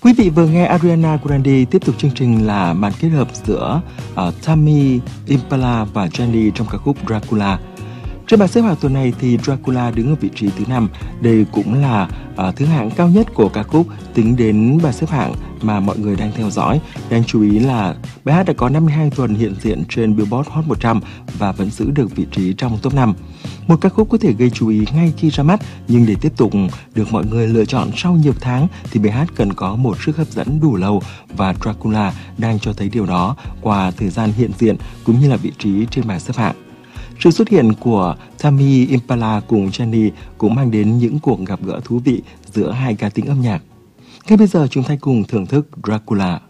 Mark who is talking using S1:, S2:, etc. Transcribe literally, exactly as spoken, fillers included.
S1: Quý vị vừa nghe Ariana Grande tiếp tục chương trình là màn kết hợp giữa uh, Tame Impala và Jennie trong ca khúc Dracula. Trên bảng xếp hạng tuần này thì Dracula đứng ở vị trí thứ năm. Đây cũng là uh, thứ hạng cao nhất của ca khúc tính đến bảng xếp hạng mà mọi người đang theo dõi. Đáng chú ý là bài hát đã có năm mươi hai tuần hiện diện trên Billboard Hot một trăm và vẫn giữ được vị trí trong top năm. Một ca khúc có thể gây chú ý ngay khi ra mắt, nhưng để tiếp tục được mọi người lựa chọn sau nhiều tháng thì bài hát cần có một sức hấp dẫn đủ lâu, và Dracula đang cho thấy điều đó qua thời gian hiện diện cũng như là vị trí trên bảng xếp hạng. Sự xuất hiện của Tame Impala cùng Jennie cũng mang đến những cuộc gặp gỡ thú vị giữa hai cá tính âm nhạc. Ngay bây giờ chúng ta cùng thưởng thức Dracula.